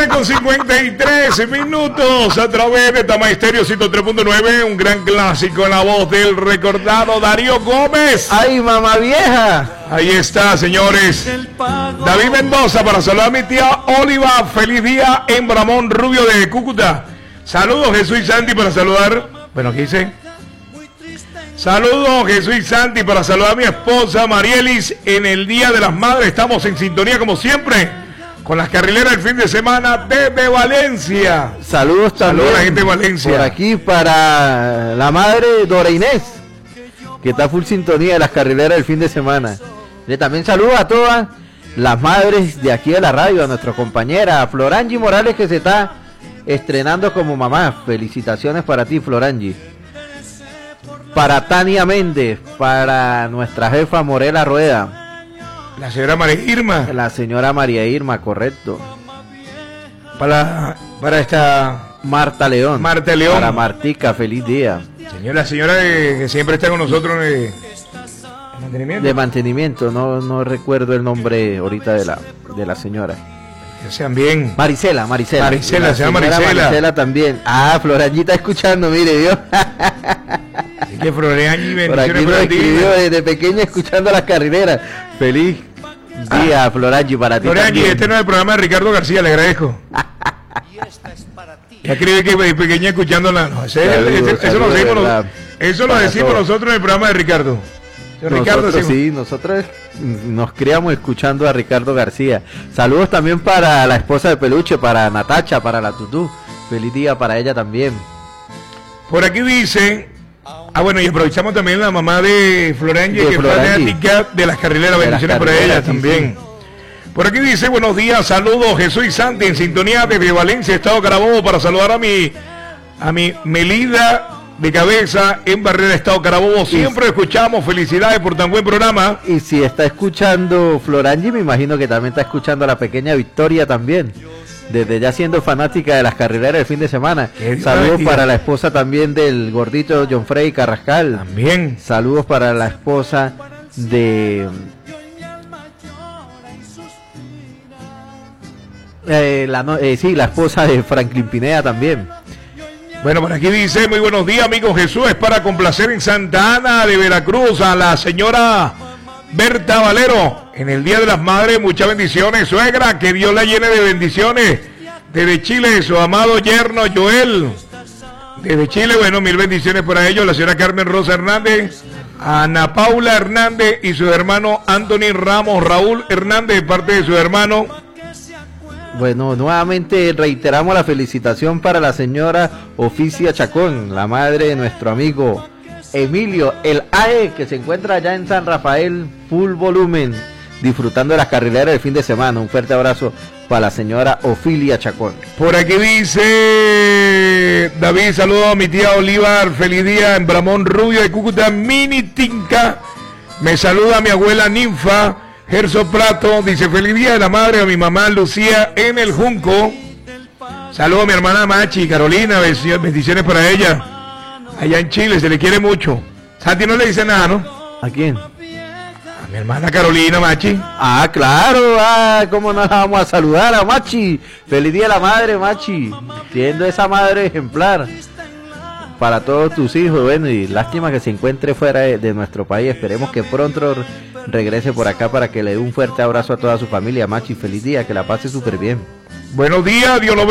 9:53 a través de Tama Estéreo 103.9, un gran clásico en la voz del recordado Darío Gómez. ¡Ay, mamá vieja! Ahí está, señores. David Mendoza para saludar a mi tía Oliva. Feliz día en Bramón Rubio de Cúcuta. Saludos, Jesús y Santi, para saludar. Bueno, ¿qué dice? Saludos, Jesús y Santi, para saludar a mi esposa Marielis en el Día de las Madres. Estamos en sintonía, como siempre, con las carrileras del fin de semana desde Valencia. Saludos también. Saludos a la gente de Valencia. Por aquí para la madre Dora Inés, que está full sintonía de las carrileras del fin de semana. También saludos a todas las madres de aquí de la radio, a nuestra compañera Florangi Morales, que se está estrenando como mamá. Felicitaciones para ti, Florangi. Para Tania Méndez, para nuestra jefa Morela Rueda. La señora María Irma. La señora María Irma, correcto. Para esta Marta León. Marta León. Para Martica, feliz día. La señora que siempre está con nosotros de mantenimiento. De mantenimiento, no recuerdo el nombre ahorita de la señora. Que sean bien. Marisela. Marisela, se llama Marisela. Marisela también. Ah, Florangi está escuchando, mire, Dios. Es que Florangi, por aquí nos escribió desde pequeña escuchando las carrileras. Feliz día, Florangi, para ti. Florangi, este no es el programa de Ricardo García, le agradezco. Ya creí que de pequeña escuchándola. No, eso lo decimos nosotros en el programa de Ricardo. Nosotros nos criamos escuchando a Ricardo García. Saludos también para la esposa de Peluche, para Natacha, para la Tutú. Feliz día para ella también. Por aquí dice, bueno, y aprovechamos también la mamá de Florangi, que es fanática de las carrileras. Bendiciones para ella también. Sí. Por aquí dice, buenos días, saludos, Jesús y Santi, en sintonía desde Valencia, Estado Carabobo, para saludar a mi Melida de Cabeza en Barrera, Estado Carabobo. Siempre escuchamos, felicidades por tan buen programa. Y si está escuchando Florangi, me imagino que también está escuchando a la pequeña Victoria también, desde ya siendo fanática de las carrileras del fin de semana. Saludos para la esposa también del gordito John Freddy Carrascal. También. Saludos para la esposa de... la esposa de Franklin Pineda también. Bueno, por aquí dice, muy buenos días, amigo Jesús, es para complacer en Santa Ana de Veracruz a la señora Berta Valero en el Día de las Madres. Muchas bendiciones, suegra, que Dios la llene de bendiciones. Desde Chile, su amado yerno Joel. Desde Chile, bueno, mil bendiciones para ellos. La señora Carmen Rosa Hernández, Ana Paula Hernández y su hermano Anthony Ramos Raúl Hernández, de parte de su hermano. Bueno, nuevamente reiteramos la felicitación para la señora Oficia Chacón, la madre de nuestro amigo Emilio, el AE, que se encuentra allá en San Rafael, full volumen, disfrutando de las carrileras del fin de semana. Un fuerte abrazo para la señora Ofilia Chacón. Por aquí dice David, saludo a mi tía Olivar, feliz día en Bramón Rubio de Cúcuta, Mini Tinca. Me saluda mi abuela Ninfa Gerso Prato, dice feliz día de la madre a mi mamá Lucía en el Junco. Saludo a mi hermana Machi, Carolina, bendiciones para ella. Allá en Chile, se le quiere mucho. Santi no le dice nada, ¿no? ¿A quién? A mi hermana Carolina, Machi. Ah, claro, ¿cómo no la vamos a saludar a Machi? Feliz día de la madre, Machi. Siendo esa madre ejemplar para todos tus hijos. Bueno, y lástima que se encuentre fuera de nuestro país. Esperemos que pronto regrese por acá para que le dé un fuerte abrazo a toda su familia. Machi, feliz día, que la pase súper bien. Buenos días, Dios lo